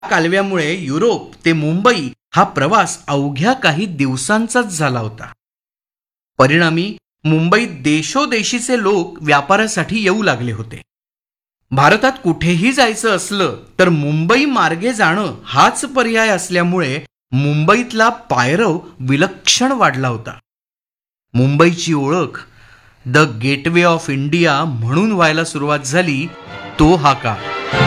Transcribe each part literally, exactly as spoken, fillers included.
कालव्यामुळे Europe ते मुंबई हा प्रवास अवघ्या काही दिवसांचाच झाला होता. परिणामी मुंबईत देशोदेशीचे लोक व्यापारासाठी येऊ लागले होते. भारतात कुठेही जायचं असलं तर मुंबई मार्गे जाणं हाच पर्याय असल्यामुळे मुंबईतला पायरव विलक्षण वाढला होता. मुंबईची ओळख द गेटवे ऑफ इंडिया म्हणून व्हायला सुरुवात झाली तो हा काळ.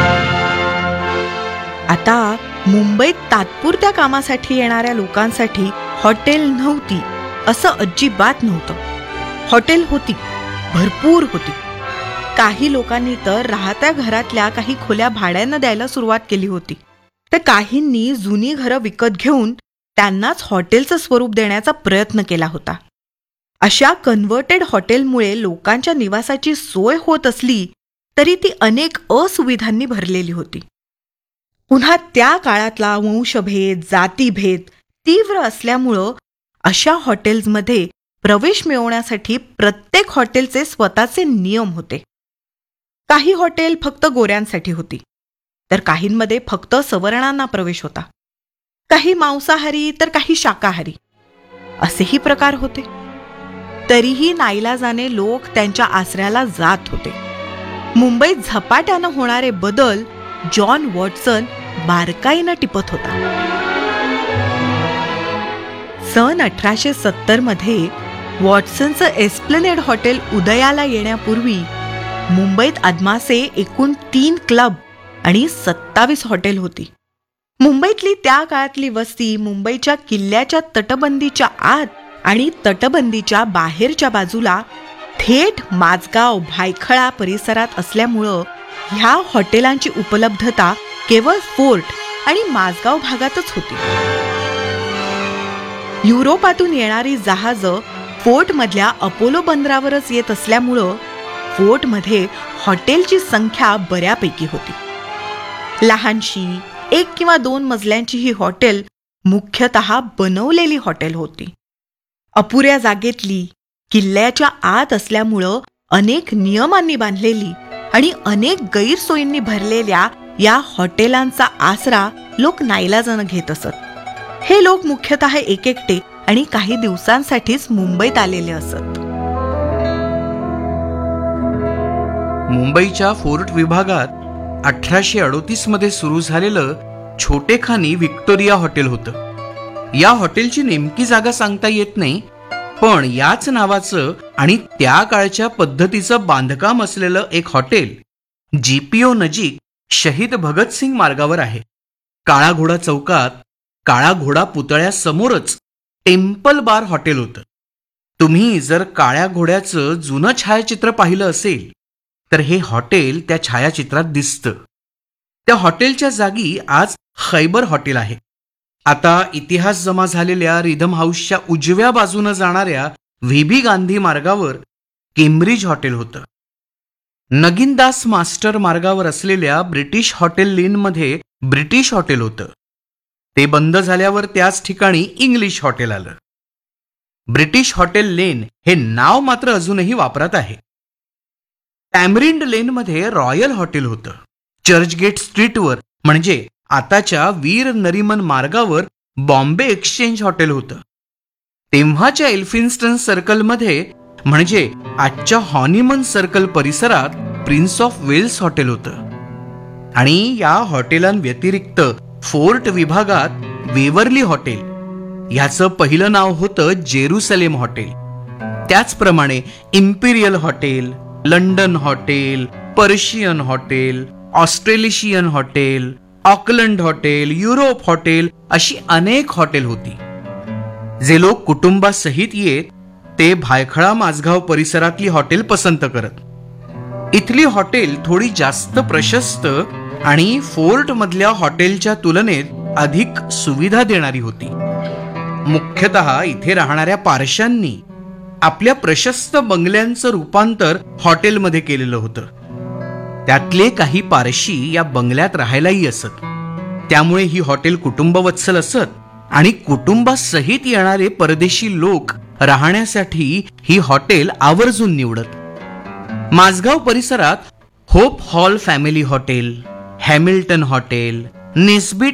आता मुंबईत तात्पुरत्या कामासाठी येणाऱ्या लोकांसाठी हॉटेल नव्हती असं अजिबात नव्हतं. हॉटेल होती, भरपूर होती. काही लोकांनी तर राहत्या घरातल्या काही खोल्या भाड्यानं द्यायला सुरुवात केली होती. तर काहींनी जुनी घरं विकत घेऊन त्यांनाच हॉटेलचं स्वरूप देण्याचा प्रयत्न केला होता. अशा कन्व्हर्टेड हॉटेलमुळे लोकांच्या निवासाची सोय होत असली तरी ती अनेक असुविधांनी भरलेली होती. पुन्हा त्या काळातला वंशभेद, जातीभेद तीव्र असल्यामुळं अशा हॉटेल्समध्ये प्रवेश मिळवण्यासाठी प्रत्येक हॉटेलचे स्वतःचे नियम होते. काही हॉटेल फक्त गोऱ्यांसाठी होती, तर काहींमध्ये फक्त सवर्णांना प्रवेश होता. काही मांसाहारी तर काही शाकाहारी असेही प्रकार होते. तरीही नाईलाजाने लोक त्यांच्या आसऱ्याला जात होते. मुंबईत झपाट्यानं होणारे बदल जॉन वॉटसन बारकाईनं टिपत होता. सन अठराशे सत्तर मध्ये वॉटसनचं एस्प्लनेड हॉटेल उदयाला येण्यापूर्वी मुंबईत अदमासे एकूण तीन क्लब आणि सत्तावीस हॉटेल होती. मुंबईतली त्या काळातली वस्ती मुंबईच्या किल्ल्याच्या तटबंदीच्या आत आणि तटबंदीच्या बाहेरच्या बाजूला थेट माझगाव, भायखळा परिसरात असल्यामुळं ह्या हॉटेलांची उपलब्धता केवळ फोर्ट आणि माझगाव भागातच होती. युरोपातून येणारी जहाजं फोर्टमधल्या अपोलो बंदरावरच येत असल्यामुळं फोर्टमध्ये हॉटेलची संख्या बऱ्यापैकी होती. लहानशी एक किंवा दोन मजल्यांची ही हॉटेल मुख्यतः बनवलेली हॉटेल होती. अपुऱ्या जागेतली, किल्ल्याच्या आत असल्यामुळं अनेक नियमांनी बांधलेली आणि अनेक गैरसोयींनी भरलेल्या या हॉटेलांचा आसरा लोक नाईलाजानं घेत असत. हे लोक मुख्यतः एकेकटे आणि काही दिवसांसाठीच मुंबईत आलेले असत. मुंबईच्या फोर्ट विभागात अठराशे अडोतीस मध्ये सुरू झालेलं छोटेखानी व्हिक्टोरिया हॉटेल होतं. या हॉटेलची नेमकी जागा सांगता येत नाही, पण याच नावाचं आणि त्या काळच्या पद्धतीचं बांधकाम असलेलं एक हॉटेल जीपीओ नजीक शहीद भगतसिंग मार्गावर आहे. काळा घोडा चौकात काळा घोडा पुतळ्यासमोरच टेम्पल बार हॉटेल होतं. तुम्ही जर काळ्या घोड्याचं जुनं छायाचित्र पाहिलं असेल तर हे हॉटेल त्या छायाचित्रात दिसतं. त्या हॉटेलच्या जागी आज खैबर हॉटेल आहे. आता इतिहास जमा झालेल्या रिधम हाऊसच्या उजव्या बाजूनं जाणाऱ्या व्ही बी गांधी मार्गावर केम्ब्रिज हॉटेल होतं. नगीनदास मास्टर मार्गावर असलेल्या ब्रिटिश हॉटेल लेनमध्ये ब्रिटिश हॉटेल होतं. ते बंद झाल्यावर त्याच ठिकाणी इंग्लिश हॉटेल आलं. ब्रिटिश हॉटेल लेन हे नाव मात्र अजूनही वापरात आहे. टॅमरिंड लेनमध्ये रॉयल हॉटेल होतं. चर्चगेट स्ट्रीटवर म्हणजे आताच्या वीर नरिमन मार्गावर बॉम्बे एक्सचेंज हॉटेल होतं. तेव्हाच्या एल्फिन्स्टन सर्कलमध्ये म्हणजे आजच्या हॉनिमन सर्कल परिसरात प्रिन्स ऑफ वेल्स हॉटेल होतं. आणि या हॉटेलांव्यतिरिक्त फोर्ट विभागात वेवर्ली हॉटेल, ह्याचं पहिलं नाव होतं जेरुसलेम हॉटेल. त्याचप्रमाणे Imperial hotel, London hotel, Persian hotel, ऑस्ट्रेलिशियन hotel, Auckland hotel, Europe hotel अशी अनेक हॉटेल होती. जे लोक कुटुंबासहित येत ते भायखळा माझगाव परिसरातली हॉटेल पसंत करत. इथली हॉटेल थोडी जास्त प्रशस्त आणि फोर्ट मधल्या हॉटेलच्या तुलनेत अधिक सुविधा देणारी होती. मुख्यतः इथे राहणाऱ्या पारशांनी आपल्या प्रशस्त बंगल्यांचं रूपांतर हॉटेलमध्ये केलेलं होतं. त्यातले काही पारशी या बंगल्यात राहायलाही असत. त्यामुळे ही हॉटेल कुटुंबवत्सल असत आणि कुटुंबासहित येणारे परदेशी लोक राहण्यासाठी ही हॉटेल आवर्जून निवडत. माझगाव परिसरात hope hall family hotel, Hamilton hotel, Nesbitt